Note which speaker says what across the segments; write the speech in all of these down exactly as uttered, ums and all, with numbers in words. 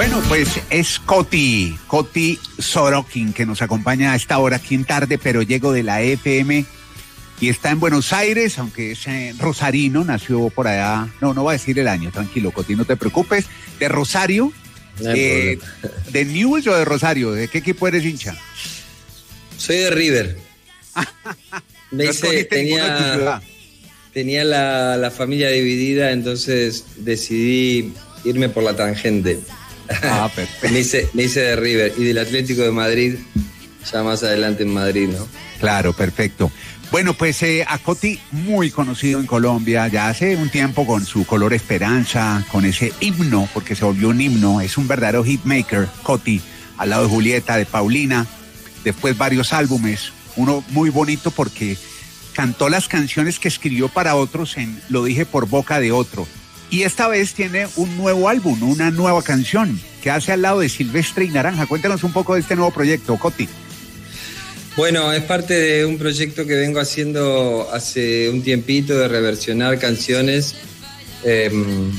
Speaker 1: Bueno, pues es Coti, Coti Sorokin, que nos acompaña a esta hora aquí en Tarde, pero llego de la F M y está en Buenos Aires, aunque es eh, rosarino, nació por allá, no, no va a decir el año, tranquilo, Coti, no te preocupes, de Rosario,
Speaker 2: no
Speaker 1: eh, ¿de Newell's o de Rosario? ¿De qué equipo eres hincha?
Speaker 2: Soy de River. Me
Speaker 1: no
Speaker 2: hice, tenía tenía la, la familia dividida, entonces decidí irme por la tangente.
Speaker 1: Ah, perfecto.
Speaker 2: me, hice, me hice de River y del Atlético de Madrid, ya más adelante en Madrid, ¿no?
Speaker 1: Claro, perfecto. Bueno, pues eh, a Coti, muy conocido en Colombia, ya hace un tiempo con su color esperanza, con ese himno, porque se volvió un himno, es un verdadero hitmaker, Coti, al lado de Julieta, de Paulina, después varios álbumes, uno muy bonito porque cantó las canciones que escribió para otros en Lo dije por boca de otro. Y esta vez tiene un nuevo álbum, una nueva canción que hace al lado de Silvestre y Naranja. Cuéntanos un poco de este nuevo proyecto, Coti.
Speaker 2: Bueno, es parte de un proyecto que vengo haciendo hace un tiempito de reversionar canciones. Eh,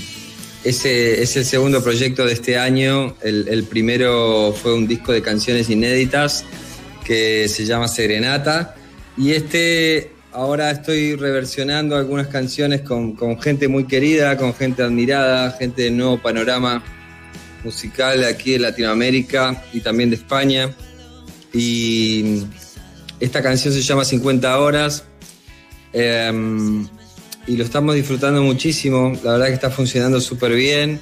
Speaker 2: ese es el segundo proyecto de este año. El, el primero fue un disco de canciones inéditas que se llama Serenata. Y este... Ahora estoy reversionando algunas canciones con, con gente muy querida, con gente admirada, gente del nuevo panorama musical aquí de Latinoamérica y también de España. Y esta canción se llama cincuenta horas eh, y lo estamos disfrutando muchísimo. La verdad que está funcionando súper bien.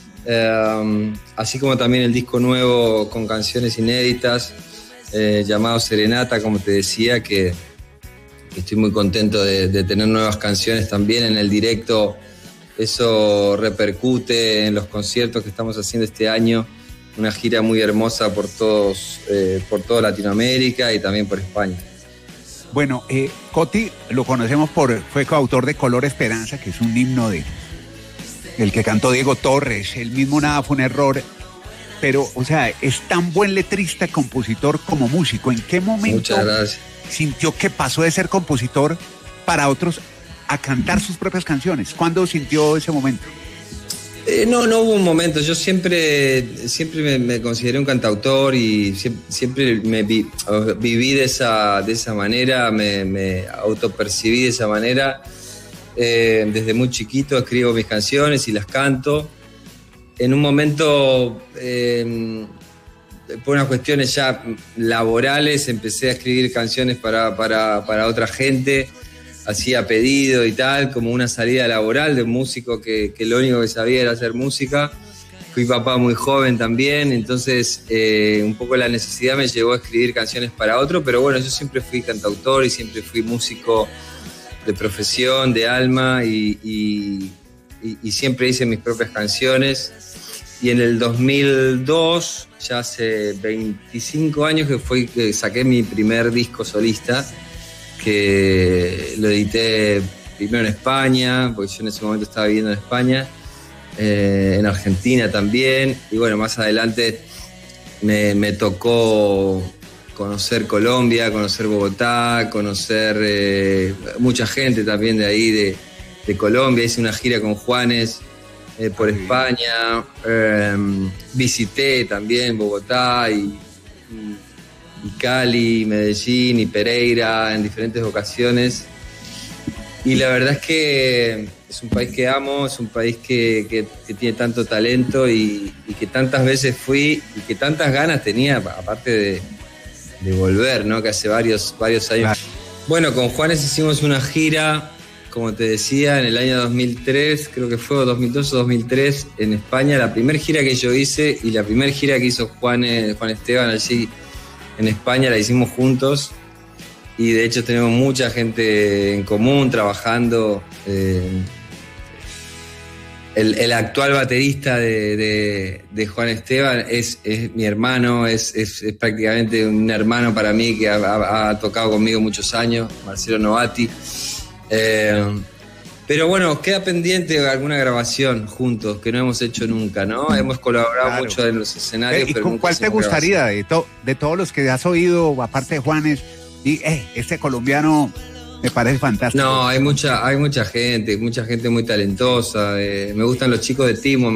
Speaker 2: Eh, así como también el disco nuevo con canciones inéditas eh, llamado Serenata, como te decía, que... Estoy muy contento de, de tener nuevas canciones también en el directo. Eso repercute en los conciertos que estamos haciendo este año. Una gira muy hermosa por todos, eh, por toda Latinoamérica y también por España.
Speaker 1: Bueno, eh, Coti lo conocemos por, fue coautor de Color Esperanza, que es un himno de el que cantó Diego Torres. El mismo Nada fue un error. Pero, o sea, es tan buen letrista, compositor como músico. ¿En qué momento
Speaker 2: Muchas gracias.
Speaker 1: sintió que pasó de ser compositor para otros a cantar sus propias canciones? ¿Cuándo sintió ese momento?
Speaker 2: Eh, no, no hubo un momento. Yo siempre, siempre me, me consideré un cantautor y siempre, siempre me vi, viví de esa, de esa manera, me, me autopercibí de esa manera. Eh, desde muy chiquito escribo mis canciones y las canto. En un momento, eh, por unas cuestiones ya laborales, empecé a escribir canciones para, para, para otra gente, hacía pedido y tal, como una salida laboral de un músico que, que lo único que sabía era hacer música. Fui papá muy joven también, entonces eh, un poco la necesidad me llevó a escribir canciones para otro, pero bueno, yo siempre fui cantautor y siempre fui músico de profesión, de alma y... y Y, y siempre hice mis propias canciones. Y en el dos mil dos, ya hace veinticinco años que fue que saqué mi primer disco solista, que lo edité primero en España, porque yo en ese momento estaba viviendo en España, eh, en Argentina también, y bueno, más adelante me, me tocó conocer Colombia, conocer Bogotá, conocer eh, mucha gente también de ahí, de de Colombia. Hice una gira con Juanes eh, por sí. España, eh, visité también Bogotá y, y, y Cali, Medellín y Pereira en diferentes ocasiones, y la verdad es que es un país que amo, es un país que, que, que tiene tanto talento y, y que tantas veces fui y que tantas ganas tenía, aparte de, de volver, ¿no? Que hace varios, varios años. Claro. Bueno, con Juanes hicimos una gira, como te decía, en el año dos mil tres, creo que fue dos mil dos o dos mil tres, en España, la primera gira que yo hice y la primera gira que hizo Juan, eh, Juan Esteban allí en España, la hicimos juntos, y de hecho tenemos mucha gente en común trabajando. Eh, el, el actual baterista de, de, de Juan Esteban es, es mi hermano, es, es, es prácticamente un hermano para mí que ha, ha, ha tocado conmigo muchos años, Marcelo Novati. Eh, pero bueno, queda pendiente alguna grabación juntos que no hemos hecho nunca, ¿no? Hemos colaborado claro. mucho en los escenarios.
Speaker 1: ¿Y pero con cuál te gustaría de, to, de todos los que has oído, aparte de Juanes, y eh, este colombiano me parece fantástico?
Speaker 2: No, hay mucha, hay mucha gente, mucha gente muy talentosa. Eh, me gustan los chicos de Timo.